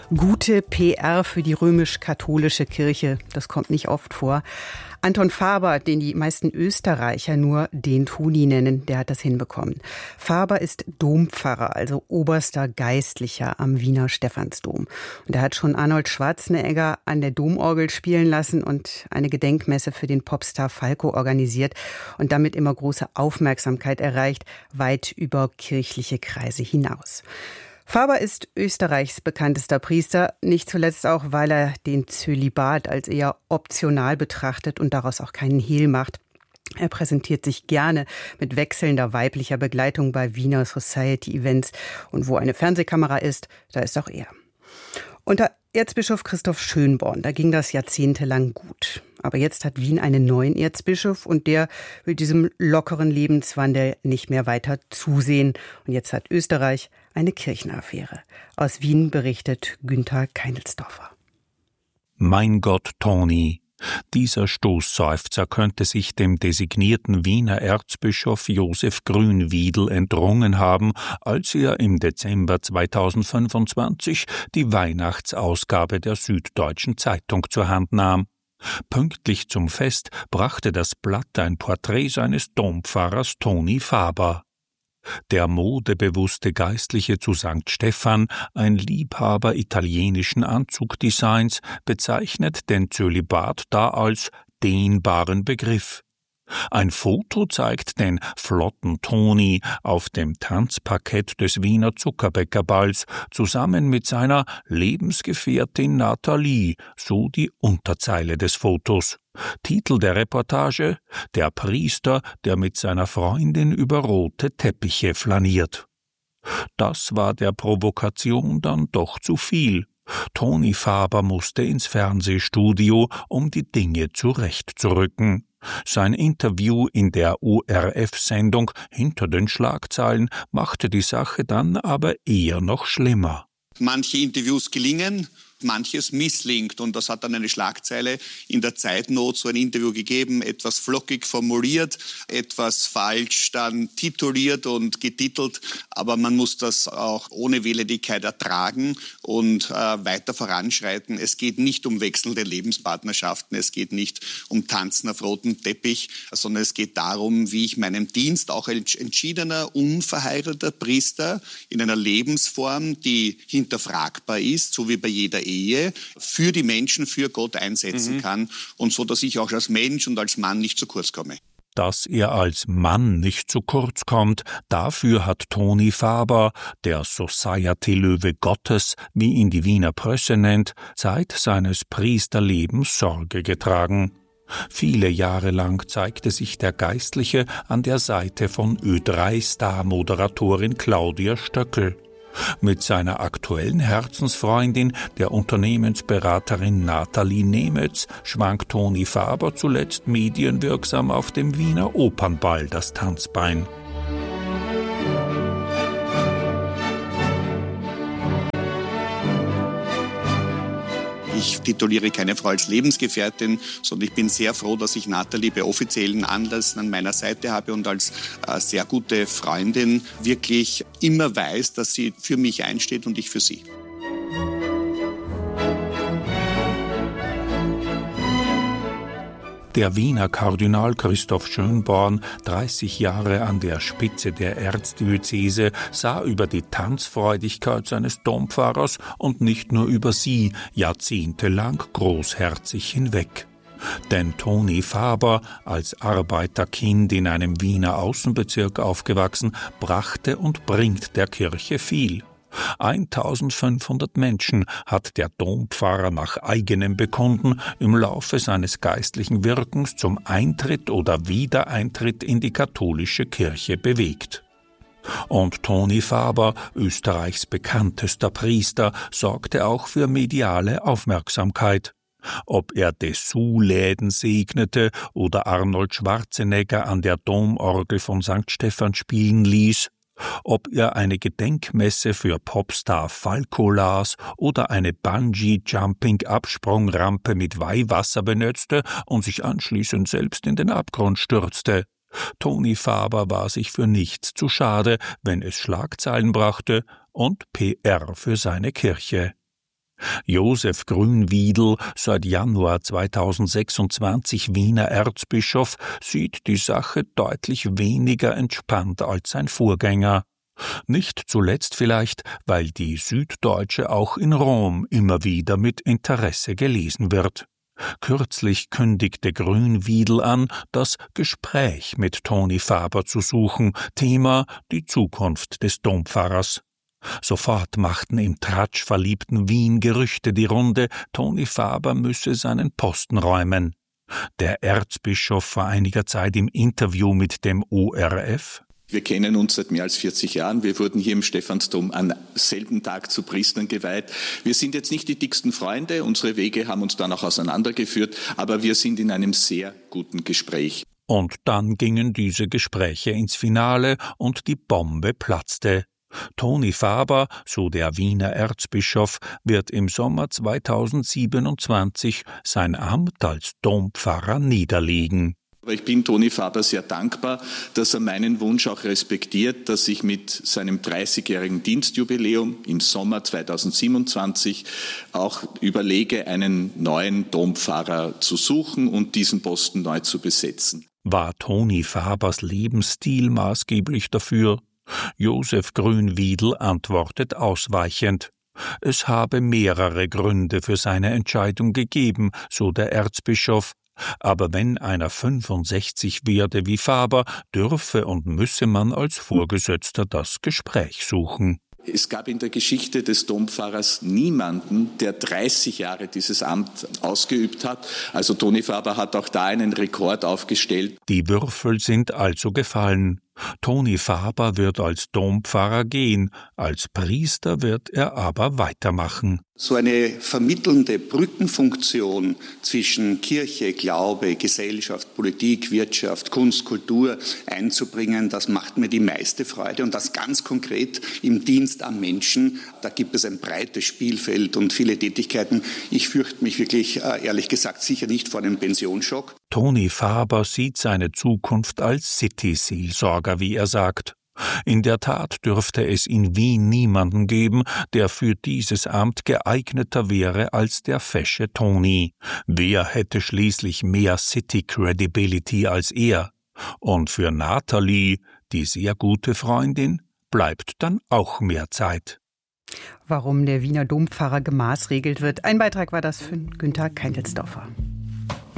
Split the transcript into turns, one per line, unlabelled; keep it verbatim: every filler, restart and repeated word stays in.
Gute P R für die römisch-katholische Kirche, das kommt nicht oft vor. Anton Faber, den die meisten Österreicher nur den Toni nennen, der hat das hinbekommen. Faber ist Dompfarrer, also oberster Geistlicher am Wiener Stephansdom. Und er hat schon Arnold Schwarzenegger an der Domorgel spielen lassen und eine Gedenkmesse für den Popstar Falco organisiert und damit immer große Aufmerksamkeit erreicht, weit über kirchliche Kreise hinaus. Faber ist Österreichs bekanntester Priester, nicht zuletzt auch, weil er den Zölibat als eher optional betrachtet und daraus auch keinen Hehl macht. Er präsentiert sich gerne mit wechselnder weiblicher Begleitung bei Wiener Society-Events. Und wo eine Fernsehkamera ist, da ist auch er. Unter Erzbischof Christoph Schönborn, da ging das jahrzehntelang gut. Aber jetzt hat Wien einen neuen Erzbischof und der will diesem lockeren Lebenswandel nicht mehr weiter zusehen. Und jetzt hat Österreich eine Kirchenaffäre. Aus Wien berichtet Günther Keinelsdorfer.
Mein Gott, Toni! Dieser Stoßseufzer könnte sich dem designierten Wiener Erzbischof Josef Grünwiedel entrungen haben, als er im Dezember zweitausendfünfundzwanzig die Weihnachtsausgabe der Süddeutschen Zeitung zur Hand nahm. Pünktlich zum Fest brachte das Blatt ein Porträt seines Dompfarrers Toni Faber. Der modebewusste Geistliche zu Sankt Stephan, ein Liebhaber italienischen Anzugdesigns, bezeichnet den Zölibat da als dehnbaren Begriff. Ein Foto zeigt den flotten Toni auf dem Tanzparkett des Wiener Zuckerbäckerballs zusammen mit seiner Lebensgefährtin Nathalie, so die Unterzeile des Fotos. Titel der Reportage: Der Priester, der mit seiner Freundin über rote Teppiche flaniert. Das war der Provokation dann doch zu viel. Toni Faber musste ins Fernsehstudio, um die Dinge zurechtzurücken. Sein Interview in der O R F-Sendung Hinter den Schlagzeilen machte die Sache dann aber eher noch schlimmer.
Manche Interviews gelingen, manches misslingt, und das hat dann eine Schlagzeile in der Zeitnot, so ein Interview gegeben, etwas flockig formuliert, etwas falsch dann tituliert und getitelt, aber man muss das auch ohne Wehleidigkeit ertragen und äh, weiter voranschreiten. Es geht nicht um wechselnde Lebenspartnerschaften, es geht nicht um Tanzen auf rotem Teppich, sondern es geht darum, wie ich meinem Dienst, auch als entschiedener, unverheirateter Priester in einer Lebensform, die hinterfragbar ist, so wie bei jeder Ehe, für die Menschen, für Gott einsetzen mhm. kann, und so, dass ich auch als Mensch und als Mann nicht zu kurz komme.
Dass er als Mann nicht zu kurz kommt, dafür hat Toni Faber, der Society-Löwe Gottes, wie ihn die Wiener Presse nennt, Zeit seines Priesterlebens Sorge getragen. Viele Jahre lang zeigte sich der Geistliche an der Seite von Ö drei Star-Moderatorin Claudia Stöckel. Mit seiner aktuellen Herzensfreundin, der Unternehmensberaterin Nathalie Nemetz, schwang Toni Faber zuletzt medienwirksam auf dem Wiener Opernball das Tanzbein.
Ich tituliere keine Frau als Lebensgefährtin, sondern ich bin sehr froh, dass ich Nathalie bei offiziellen Anlässen an meiner Seite habe und als äh, sehr gute Freundin wirklich immer weiß, dass sie für mich einsteht und ich für sie.
Der Wiener Kardinal Christoph Schönborn, dreißig Jahre an der Spitze der Erzdiözese, sah über die Tanzfreudigkeit seines Dompfarrers und nicht nur über sie jahrzehntelang großherzig hinweg. Denn Toni Faber, als Arbeiterkind in einem Wiener Außenbezirk aufgewachsen, brachte und bringt der Kirche viel. eintausendfünfhundert Menschen hat der Dompfarrer nach eigenem Bekunden im Laufe seines geistlichen Wirkens zum Eintritt oder Wiedereintritt in die katholische Kirche bewegt. Und Toni Faber, Österreichs bekanntester Priester, sorgte auch für mediale Aufmerksamkeit. Ob er Dessous-Läden segnete oder Arnold Schwarzenegger an der Domorgel von Sankt Stephan spielen ließ, ob er eine Gedenkmesse für Popstar Falco las oder eine Bungee-Jumping-Absprungrampe mit Weihwasser benützte und sich anschließend selbst in den Abgrund stürzte. Toni Faber war sich für nichts zu schade, wenn es Schlagzeilen brachte und P R für seine Kirche. Josef Grünwiedel, seit Januar zweitausendsechsundzwanzig Wiener Erzbischof, sieht die Sache deutlich weniger entspannt als sein Vorgänger. Nicht zuletzt vielleicht, weil die Süddeutsche auch in Rom immer wieder mit Interesse gelesen wird. Kürzlich kündigte Grünwiedel an, das Gespräch mit Toni Faber zu suchen, Thema die Zukunft des Dompfarrers. Sofort machten im tratschverliebten Wien Gerüchte die Runde, Toni Faber müsse seinen Posten räumen. Der Erzbischof vor einiger Zeit im Interview mit dem O R F:
Wir kennen uns seit mehr als vierzig Jahren. Wir wurden hier im Stephansdom am selben Tag zu Priestern geweiht. Wir sind jetzt nicht die dicksten Freunde. Unsere Wege haben uns dann auch auseinandergeführt. Aber wir sind in einem sehr guten Gespräch.
Und dann gingen diese Gespräche ins Finale und die Bombe platzte. Toni Faber, so der Wiener Erzbischof, wird im Sommer zweitausendsiebenundzwanzig sein Amt als Dompfarrer niederlegen.
Ich bin Toni Faber sehr dankbar, dass er meinen Wunsch auch respektiert, dass ich mit seinem dreißigjährigen Dienstjubiläum im Sommer zweitausendsiebenundzwanzig auch überlege, einen neuen Dompfarrer zu suchen und diesen Posten neu zu besetzen.
War Toni Fabers Lebensstil maßgeblich dafür? Josef Grünwiedel antwortet ausweichend. Es habe mehrere Gründe für seine Entscheidung gegeben, so der Erzbischof. Aber wenn einer fünfundsechzig werde wie Faber, dürfe und müsse man als Vorgesetzter das Gespräch suchen.
Es gab in der Geschichte des Dompfarrers niemanden, der dreißig Jahre dieses Amt ausgeübt hat. Also Toni Faber hat auch da einen Rekord aufgestellt.
Die Würfel sind also gefallen. Toni Faber wird als Dompfarrer gehen, als Priester wird er aber weitermachen.
So eine vermittelnde Brückenfunktion zwischen Kirche, Glaube, Gesellschaft, Politik, Wirtschaft, Kunst, Kultur einzubringen, das macht mir die meiste Freude. Und das ganz konkret im Dienst am Menschen. Da gibt es ein breites Spielfeld und viele Tätigkeiten. Ich fürchte mich wirklich, ehrlich gesagt, sicher nicht vor einem Pensionsschock.
Toni Faber sieht seine Zukunft als City-Seelsorger, wie er sagt. In der Tat dürfte es in Wien niemanden geben, der für dieses Amt geeigneter wäre als der fesche Toni. Wer hätte schließlich mehr City-Credibility als er? Und für Nathalie, die sehr gute Freundin, bleibt dann auch mehr Zeit.
Warum der Wiener Dompfarrer gemaßregelt wird. Ein Beitrag war das von Günther Keintelsdorfer.